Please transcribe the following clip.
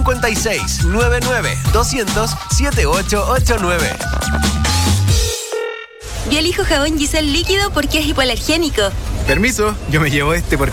56 99 200 7889. Yo elijo jabón Giselle líquido porque es hipoalergénico. Permiso, yo me llevo este porque